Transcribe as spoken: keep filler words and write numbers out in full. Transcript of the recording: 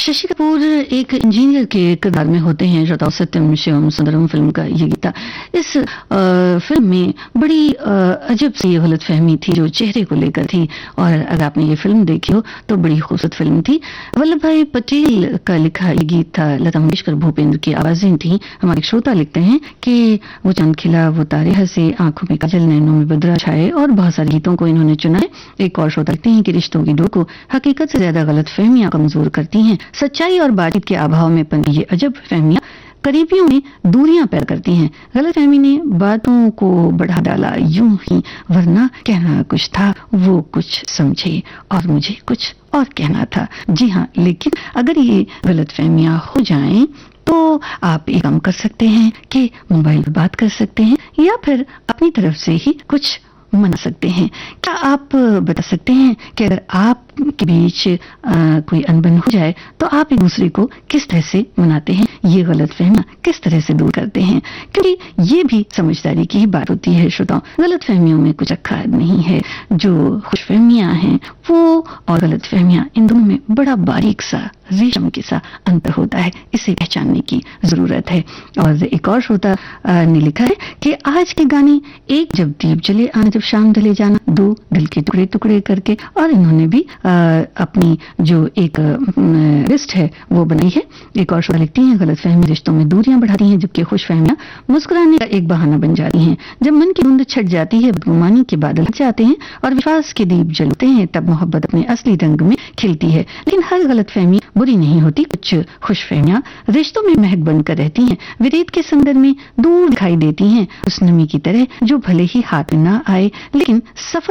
शशि कपूर एक इंजीनियर के किरदार में होते हैं। श्रोताओं, सत्यम शिवम सुंदरम फिल्म का ये गीता। इस आ, फिल्म में बड़ी आ, अजब सी ये गलतफहमी थी जो चेहरे को लेकर थी, और अगर आपने ये फिल्म देखी हो तो बड़ी खूबसूरत फिल्म थी। वल्लभ भाई पटेल का लिखा ये गीत था, लता मंगेशकर भूपेंद्र की आवाजें थी। हमारे श्रोता लिखते हैं कि वो चांद खिला, वो तारे हंसे, आंखों में काजल, नैनों में बदरा छाए, और बहुत सारे गीतों को इन्होंने चुना है। एक और श्रोता लिखते हैं कि रिश्तों की डोर को हकीकत से ज्यादा गलतफहमियां कमजोर करती हैं। सच्चाई और बातचीत के अभाव में पनती ये अजब फहमियां करीबियों में दूरियां पैदा करती हैं। गलतफहमी ने बातों को बढ़ा डाला यूं ही, वरना कहना कुछ था, वो कुछ समझे और मुझे कुछ और कहना था। जी हाँ, लेकिन अगर ये गलतफहमियां हो जाएं तो आप एक काम कर सकते हैं कि मोबाइल पर बात कर सकते हैं, या फिर अपनी तरफ से ही कुछ मना सकते हैं। क्या आप बता सकते हैं कि अगर आपके बीच आ, कोई अनबन हो जाए तो आप एक दूसरे को किस तरह से मनाते हैं, ये गलतफहमियां किस तरह से दूर करते हैं? क्योंकि ये भी समझदारी की ही बात होती है। श्रोताओं, गलतफहमियों में कुछ रखा नहीं है। जो खुशफहमियां हैं वो और गलतफहमियां, इन दोनों में बड़ा बारीक सा रेशम के सा अंतर होता है। इसे पहचानने की जरूरत है। और एक और श्रोता ने लिखा है कि आज के गाने, एक जब दीप जले आना, जब शाम ढले जाना, दो दिल के टुकड़े टुकड़े करके, और इन्होंने भी आ, अपनी जो एक लिस्ट है वो बनाई है। एक और श्रोता लिखती हैं, गलतफहमी रिश्तों में दूरियां बढ़ाती हैं, जबकि खुशफहमियां मुस्कुराने का एक बहाना बन जाती हैं। जब मन की धुंध छट जाती है, बदगुमानी के बादल हट जाते हैं और विश्वास के दीप जलते हैं, तब मोहब्बत अपने असली रंग में खिलती है। लेकिन हर गलतफहमी बुरी नहीं होती। कुछ खुशफहमियां रिश्तों में महक बनकर रहती हैं, वे रेत के संदर में दूर दिखाई देती हैं, उस नमी की तरह जो भले ही हाथ में ना आए लेकिन सफर